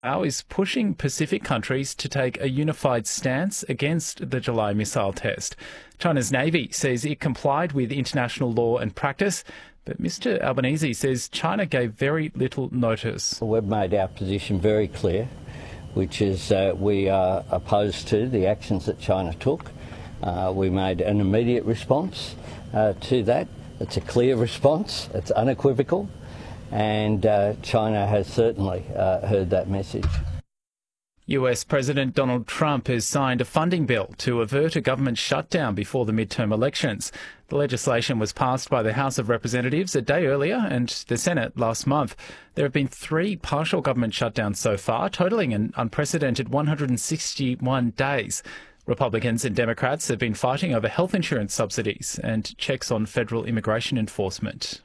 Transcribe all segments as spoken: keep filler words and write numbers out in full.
Now is pushing Pacific countries to take a unified stance against the July missile test. China's Navy says it complied with international law and practice, but Mister Albanese says China gave very little notice. We've made our position very clear, which is uh, we are opposed to the actions that China took. Uh, we made an immediate response uh, to that. It's a clear response. It's unequivocal. And uh, China has certainly uh, heard that message. U S President Donald Trump has signed a funding bill to avert a government shutdown before the midterm elections. The legislation was passed by the House of Representatives a day earlier and the Senate last month. There have been three partial government shutdowns so far, totalling an unprecedented one hundred sixty-one days. Republicans and Democrats have been fighting over health insurance subsidies and checks on federal immigration enforcement.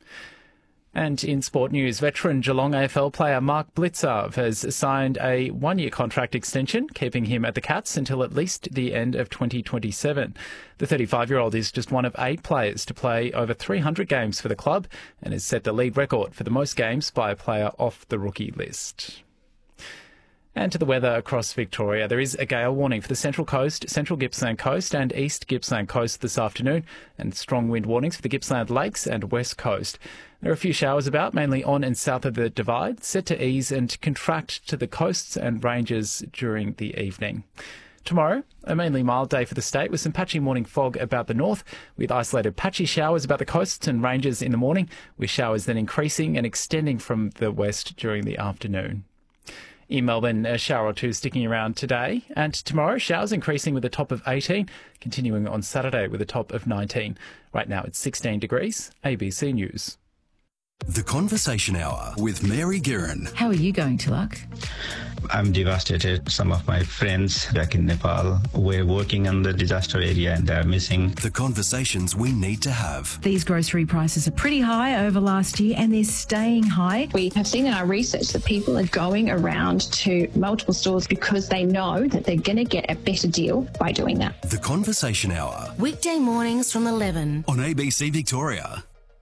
And in sport news, veteran Geelong A F L player Mark Blicavs has signed a one-year contract extension, keeping him at the Cats until at least the end of twenty twenty-seven. The thirty-five-year-old is just one of eight players to play over three hundred games for the club and has set the league record for the most games by a player off the rookie list. And to the weather across Victoria. There is a gale warning for the Central Coast, Central Gippsland Coast and East Gippsland Coast this afternoon, and strong wind warnings for the Gippsland Lakes and West Coast. There are a few showers about, mainly on and south of the Divide, set to ease and contract to the coasts and ranges during the evening. Tomorrow, a mainly mild day for the state with some patchy morning fog about the north, with isolated patchy showers about the coasts and ranges in the morning, with showers then increasing and extending from the west during the afternoon. In Melbourne, a shower or two sticking around today, and tomorrow showers increasing with a top of eighteen, continuing on Saturday with a top of nineteen. Right now it's sixteen degrees. A B C News. The Conversation Hour with Mary Guerin. How are you going, Tilak? I'm devastated. Some of my friends back in Nepal were working on the disaster area and they're missing. The conversations we need to have. These grocery prices are pretty high over last year and they're staying high. We have seen in our research that people are going around to multiple stores because they know that they're going to get a better deal by doing that. The Conversation Hour. Weekday mornings from eleven. On A B C Victoria.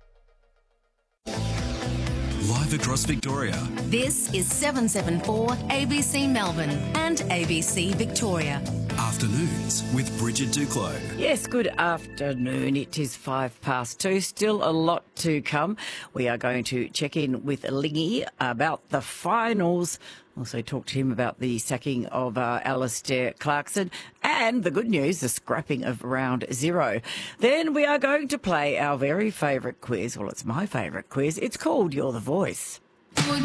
Live across Victoria. This is seven seven four A B C Melbourne and A B C Victoria. Afternoons with Bridget Duclos. Yes, good afternoon. It is five past two. Still a lot to come. We are going to check in with Lingy about the finals. Also talk to him about the sacking of uh, Alistair Clarkson and the good news, the scrapping of round zero. Then we are going to play our very favourite quiz. Well, it's my favourite quiz. It's called You're the Voice.